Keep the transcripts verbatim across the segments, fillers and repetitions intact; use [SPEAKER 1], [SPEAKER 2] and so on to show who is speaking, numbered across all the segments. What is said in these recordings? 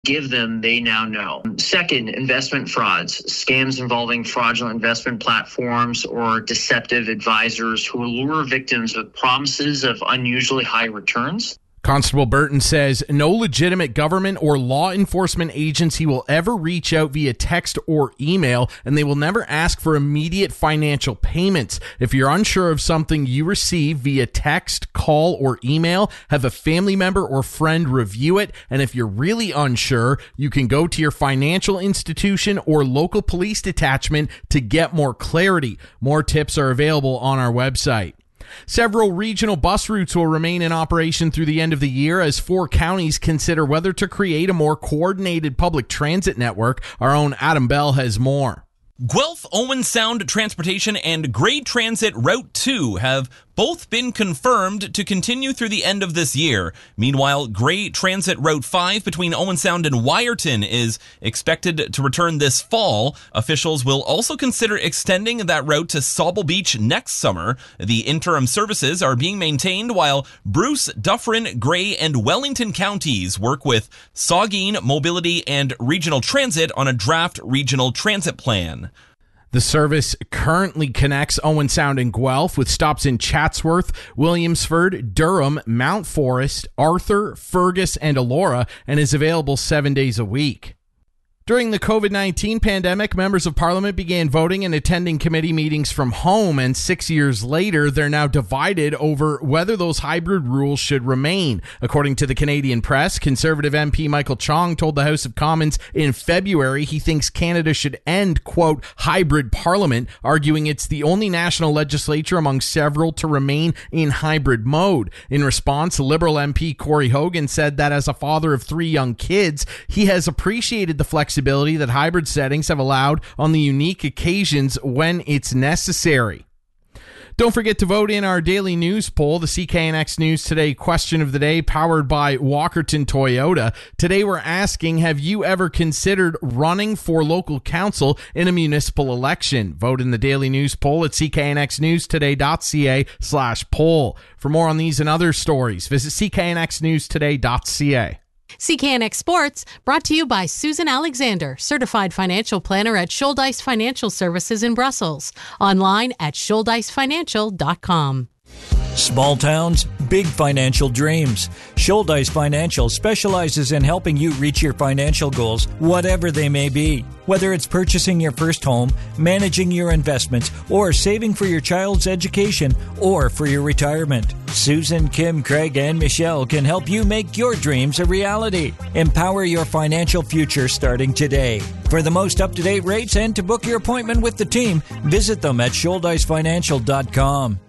[SPEAKER 1] give them, they now know. Second, investment frauds, scams involving fraudulent investment platforms or deceptive advisors who lure victims with promises of unusually high returns.
[SPEAKER 2] Constable Burton says no legitimate government or law enforcement agency will ever reach out via text or email, and they will never ask for immediate financial payments. If you're unsure of something you receive via text, call, or email, have a family member or friend review it. And if you're really unsure, you can go to your financial institution or local police detachment to get more clarity. More tips are available on our website. Several regional bus routes will remain in operation through the end of the year as four counties consider whether to create a more coordinated public transit network. Our own Adam Bell has more.
[SPEAKER 3] Guelph, Owen Sound Transportation and Grey Transit Route two have both been confirmed to continue through the end of this year. Meanwhile, Grey Transit Route five between Owen Sound and Wyerton is expected to return this fall. Officials will also consider extending that route to Sauble Beach next summer. The interim services are being maintained while Bruce, Dufferin, Grey, and Wellington counties work with Saugeen Mobility and Regional Transit on a draft regional transit plan.
[SPEAKER 2] The service currently connects Owen Sound and Guelph with stops in Chatsworth, Williamsford, Durham, Mount Forest, Arthur, Fergus, and Elora, and is available seven days a week. During the covid nineteen pandemic, members of Parliament began voting and attending committee meetings from home, and six years later, they're now divided over whether those hybrid rules should remain. According to the Canadian Press, Conservative M P Michael Chong told the House of Commons in February he thinks Canada should end, quote, hybrid parliament, arguing it's the only national legislature among several to remain in hybrid mode. In response, Liberal M P Corey Hogan said that as a father of three young kids, he has appreciated the flexibility that hybrid settings have allowed on the unique occasions when it's necessary. Don't forget to vote in our daily news poll, the C K N X News Today question of the day, powered by Walkerton Toyota. Today we're asking, have you ever considered running for local council in a municipal election? Vote in the daily news poll at c k n x news today dot c a slash poll. For more on these and other stories, visit c k n x news today dot c a.
[SPEAKER 4] C K N X Sports, brought to you by Susan Alexander, certified financial planner at Shouldice Financial Services in Brussels. Online at shouldice financial dot com.
[SPEAKER 5] Small towns, big financial dreams. Shouldice Financial specializes in helping you reach your financial goals, whatever they may be. Whether it's purchasing your first home, managing your investments, or saving for your child's education or for your retirement. Susan, Kim, Craig, and Michelle can help you make your dreams a reality. Empower your financial future starting today. For the most up-to-date rates and to book your appointment with the team, visit them at shouldice financial dot com.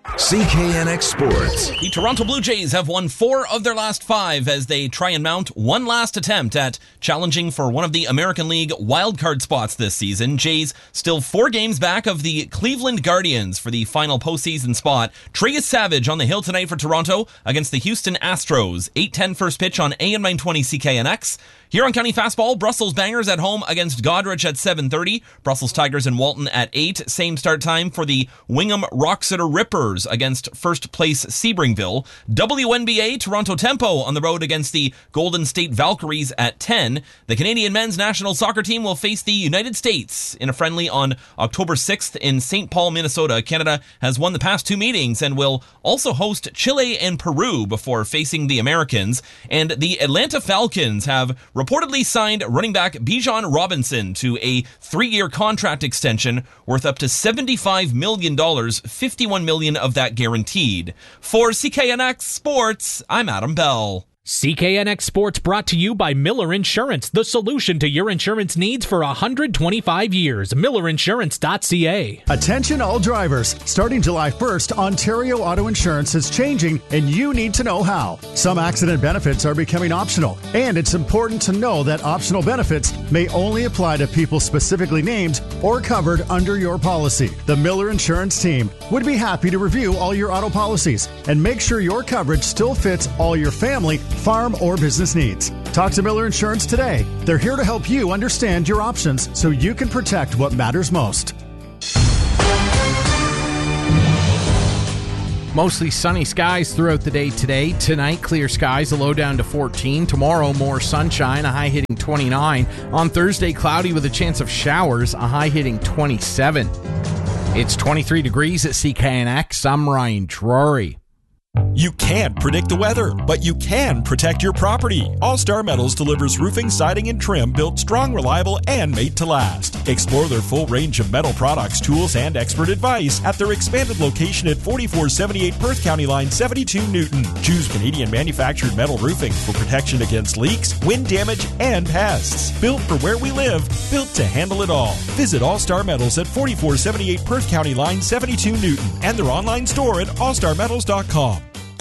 [SPEAKER 6] C K N X Sports.
[SPEAKER 3] The Toronto Blue Jays have won four of their last five as they try and mount one last attempt at challenging for one of the American League wildcard spots this season. Jays still four games back of the Cleveland Guardians for the final postseason spot. Trey Savage on the hill tonight for Toronto against the Houston Astros. eight ten first pitch on A M nine twenty C K N X. Here on County Fastball, Brussels Bangers at home against Goderich at seven thirty. Brussels Tigers and Walton at eight. Same start time for the Wingham Roxeter Rippers against first place Sebringville. W N B A Toronto Tempo on the road against the Golden State Valkyries at ten. The Canadian men's national soccer team will face the United States in a friendly on October sixth in Saint Paul, Minnesota. Canada has won the past two meetings and will also host Chile and Peru before facing the Americans. And the Atlanta Falcons have reportedly signed running back Bijan Robinson to a three-year contract extension worth up to seventy-five million dollars, fifty-one million dollars of that guaranteed. For C K N X Sports, I'm Adam Bell.
[SPEAKER 7] C K N X Sports brought to you by Miller Insurance, the solution to your insurance needs for one hundred twenty-five years. miller insurance dot c a.
[SPEAKER 8] Attention all drivers. Starting July first, Ontario Auto Insurance is changing, and you need to know how. Some accident benefits are becoming optional, and it's important to know that optional benefits may only apply to people specifically named or covered under your policy. The Miller Insurance team would be happy to review all your auto policies and make sure your coverage still fits all your family, farm, or business needs. Talk to Miller Insurance today. They're here to help you understand your options so you can protect what matters most.
[SPEAKER 2] Mostly sunny skies throughout the day today. Tonight, clear skies, a low down to fourteen. Tomorrow, more sunshine, a high hitting twenty-nine. On Thursday, cloudy with a chance of showers, a high hitting twenty-seven. It's twenty-three degrees at C K N X. I'm Ryan Drury.
[SPEAKER 9] You can't predict the weather, but you can protect your property. All-Star Metals delivers roofing, siding, and trim built strong, reliable, and made to last. Explore their full range of metal products, tools, and expert advice at their expanded location at forty-four seventy-eight Perth County Line seventy-two Newton. Choose Canadian manufactured metal roofing for protection against leaks, wind damage, and pests. Built for where we live, built to handle it all. Visit All-Star Metals at forty-four seventy-eight Perth County Line seventy-two Newton and their online store at all star metals dot com.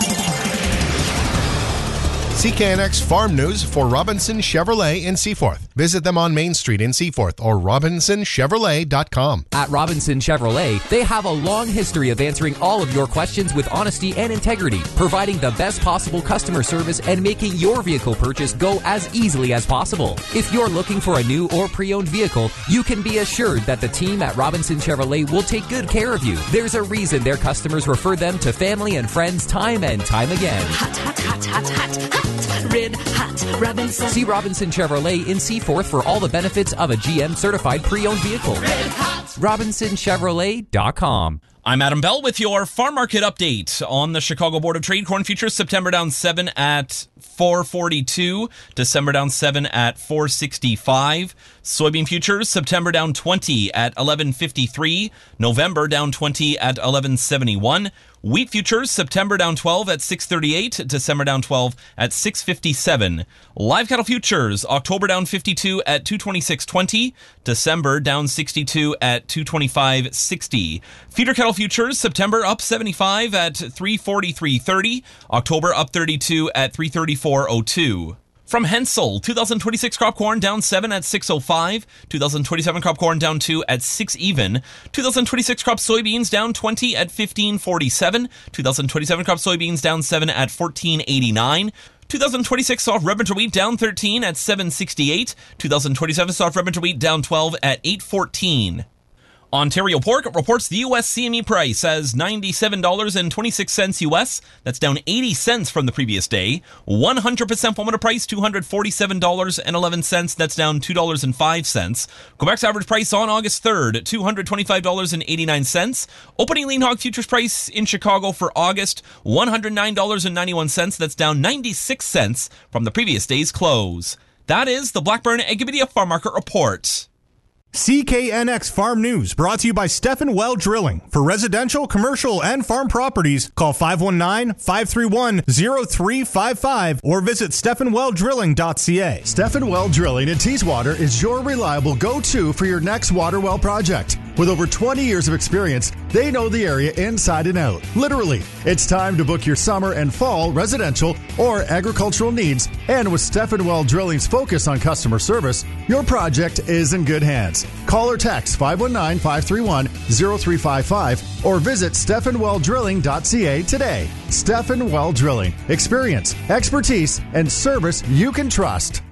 [SPEAKER 10] C K N X Farm News for Robinson Chevrolet in Seaforth. Visit them on Main Street in Seaforth or robinson chevrolet dot com.
[SPEAKER 11] At Robinson Chevrolet, they have a long history of answering all of your questions with honesty and integrity, providing the best possible customer service and making your vehicle purchase go as easily as possible. If you're looking for a new or pre-owned vehicle, you can be assured that the team at Robinson Chevrolet will take good care of you. There's a reason their customers refer them to family and friends time and time again.
[SPEAKER 12] Hot, hot, hot, hot, hot, hot. Red Hot Robinson.
[SPEAKER 11] See Robinson Chevrolet in Seaforth for all the benefits of a G M certified pre-owned vehicle.
[SPEAKER 12] Red Hot.
[SPEAKER 11] robinson chevrolet dot com.
[SPEAKER 3] I'm Adam Bell with your farm market update on the Chicago Board of Trade. Corn futures September down seven at four forty-two, December down seven at four sixty-five. Soybean futures September down twenty at eleven fifty-three, November down twenty at eleven seventy-one. Wheat futures September down twelve at six thirty-eight, December down twelve at six fifty-seven. Live cattle futures October down fifty-two at two twenty-six twenty, December down sixty-two at two twenty-five sixty. Feeder cattle futures September up seventy-five at three forty-three thirty, October up thirty-two at three thirty-four oh two. From Hensel, twenty twenty-six crop corn down seven at six oh five, twenty twenty-seven crop corn down two at six even, twenty twenty-six crop soybeans down twenty at fifteen forty-seven, twenty twenty-seven crop soybeans down seven at fourteen eighty-nine, twenty twenty-six soft red winter wheat down thirteen at seven sixty-eight, twenty twenty-seven soft red winter wheat down twelve at eight fourteen. Ontario Pork reports the U S C M E price as ninety-seven dollars and twenty-six cents U S. That's down eighty cents from the previous day. one hundred percent formula price, two hundred forty-seven dollars and eleven cents. That's down two dollars and five cents. Quebec's average price on August third, two hundred twenty-five dollars and eighty-nine cents. Opening lean hog futures price in Chicago for August, one hundred nine dollars and ninety-one cents. That's down ninety-six cents from the previous day's close. That is the Blackburn Agribidia Farm Market Report.
[SPEAKER 13] C K N X Farm News, brought to you by Stephen Well Drilling. For residential, commercial, and farm properties, call five one nine, five three one, zero three five five or visit stephen well drilling dot c a.
[SPEAKER 8] Stephen Well Drilling in Teeswater is your reliable go-to for your next water well project. With over twenty years of experience, they know the area inside and out. Literally, it's time to book your summer and fall residential or agricultural needs. And with Stephen Well Drilling's focus on customer service, your project is in good hands. Call or text five one nine, five three one, zero three five five or visit stephen well drilling dot c a today. Stephen Well Drilling. Experience, expertise, and service you can trust.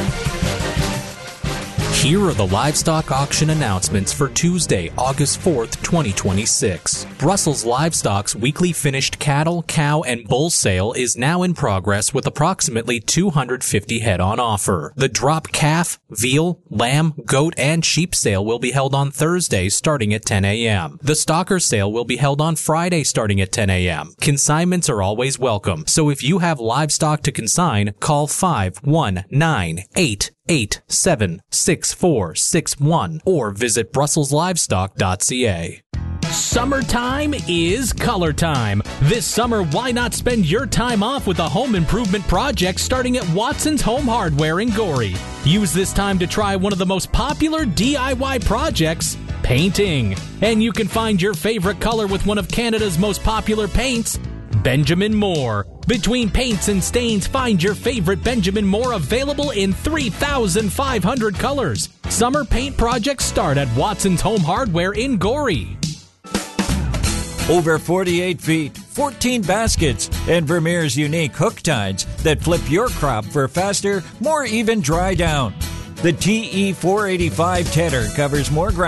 [SPEAKER 7] Here are the livestock auction announcements for Tuesday, August fourth, twenty twenty-six. Brussels Livestock's weekly finished cattle, cow, and bull sale is now in progress with approximately two hundred fifty head on offer. The drop calf, veal, lamb, goat, and sheep sale will be held on Thursday starting at ten a.m. The stocker sale will be held on Friday starting at ten a.m. Consignments are always welcome, so if you have livestock to consign, call five one nine, eight eight seven, six four six one or visit brussels livestock dot c a. Summertime is color time. This summer, why not spend your time off with a home improvement project starting at Watson's Home Hardware in Gorey? Use this time to try one of the most popular D I Y projects, painting. And you can find your favorite color with one of Canada's most popular paints, Benjamin Moore. Between paints and stains, find your favorite Benjamin Moore available in three thousand five hundred colors. Summer paint projects start at Watson's Home Hardware in Gorey.
[SPEAKER 5] Over forty-eight feet, fourteen baskets, and Vermeer's unique hook tides that flip your crop for faster, more even dry down. The T E four eighty-five tedder covers more ground,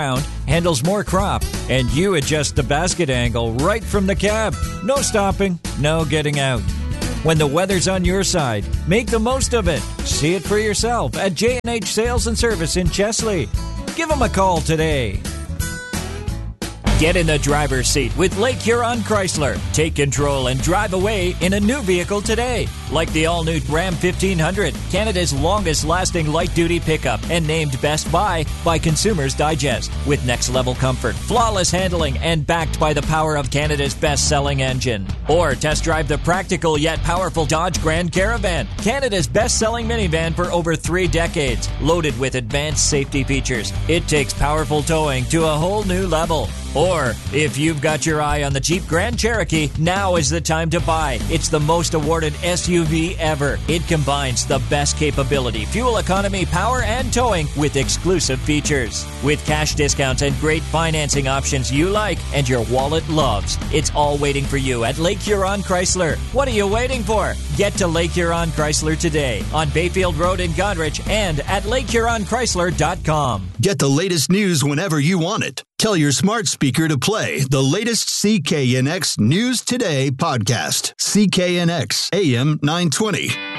[SPEAKER 5] handles more crop, and you adjust the basket angle right from the cab. No stopping, no getting out. When the weather's on your side, make the most of it. See it for yourself at J and H Sales and Service in Chesley. Give them a call today. Get in the driver's seat with Lake Huron Chrysler. Take control and drive away in a new vehicle today. Like the all-new Ram fifteen hundred, Canada's longest-lasting light-duty pickup, and named Best Buy by Consumers Digest. With next-level comfort, flawless handling, and backed by the power of Canada's best-selling engine. Or test drive the practical yet powerful Dodge Grand Caravan, Canada's best-selling minivan for over three decades. Loaded with advanced safety features, it takes powerful towing to a whole new level. Or, if you've got your eye on the Jeep Grand Cherokee, now is the time to buy. It's the most awarded S U V ever. It combines the best capability, fuel economy, power, and towing with exclusive features. With cash discounts and great financing options you like and your wallet loves. It's all waiting for you at Lake Huron Chrysler. What are you waiting for? Get to Lake Huron Chrysler today on Bayfield Road in Goderich and at lake huron chrysler dot com.
[SPEAKER 14] Get the latest news whenever you want it. Tell your smart speaker to play the latest C K N X News Today podcast. C K N X A M nine twenty.